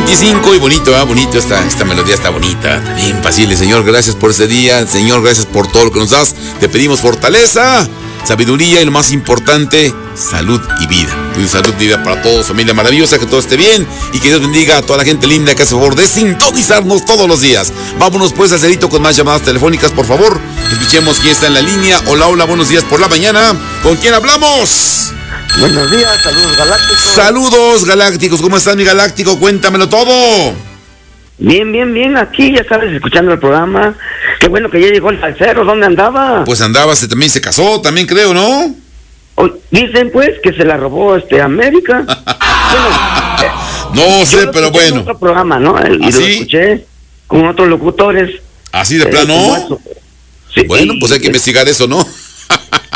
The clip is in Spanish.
25 y bonito, bonito, esta melodía está bonita. También, Pasible, Señor, gracias por este día. Señor, gracias por todo lo que nos das. Te pedimos fortaleza, sabiduría y lo más importante, salud y vida. Salud y vida para todos, familia maravillosa, que todo esté bien y que Dios bendiga a toda la gente linda que hace favor de sintonizarnos todos los días. Vámonos pues, Alcerito, con más llamadas telefónicas, por favor. Escuchemos quién está en la línea. Hola, hola, buenos días por la mañana. ¿Con quién hablamos? Buenos días, saludos galácticos. Saludos galácticos, ¿cómo estás, mi galáctico? Cuéntamelo todo. Bien, aquí ya sabes, escuchando el programa. Qué bueno que ya llegó el salsero, ¿dónde andaba? Pues andaba, también se casó, también creo, ¿no? Dicen pues que se la robó América. No sé, pero bueno. En otro programa, ¿no? Y lo escuché con otros locutores. Así de plano. Sí, bueno, pues hay que investigar eso, ¿no?